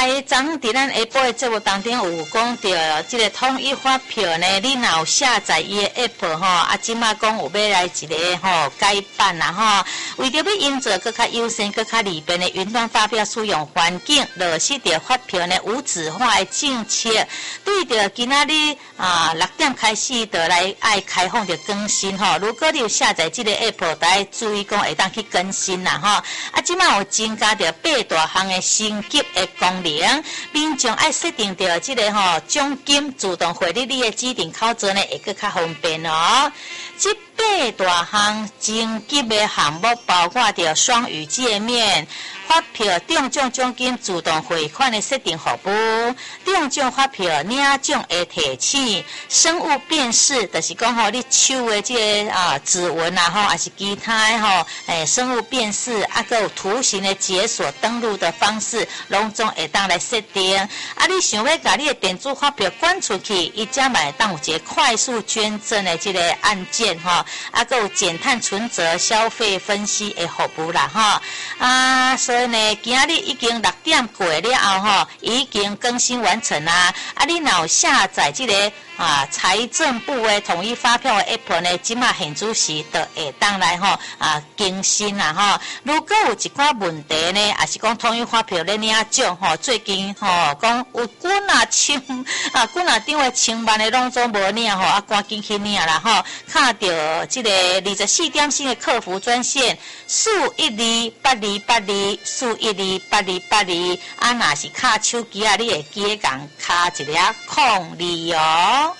昨伫咱下晡的节目当中有讲到这个统一发票呢，你若有下载伊的 app 吼，即马讲有要来一个改版啦吼，为着要营造更较优先、更较利便的云端发票使用环境，落实着发票呢无纸化的政策，对着今仔日6点开始就来爱开放着更新吼。如果你有下载这个 app， 就要注意讲会当去更新啦吼。即马有增加着8大项的升级的功能，民众爱设定着这个奖金自动汇入你的指定口座呢，会更较方便哦。这8大项升级的项目包括着双语界面、发票中奖奖金自动汇款的设定服务、中奖发票领奖的提醒、生物辨识，就是讲你手的这个指纹啊还是其他生物辨识，还有图形的解锁登录的方式，拢总会当来设定。你想要把你的电子发票捐出去，伊才会当有一个快速捐赠的这个按键还有减碳存折消费分析的服务啦所以呢，今仔日已经6点过了后已经更新完成啦。你若有下载这个财政部的统一发票的 app 呢，即马现主时就会当来更新啦如果有一寡问题呢，也是讲统一发票咧领奖最近讲有几啊张的千万的拢总无领赶紧去领啦看到这个24点星的客服专线4128282412828若是卡手机你会记得共卡一个02哦。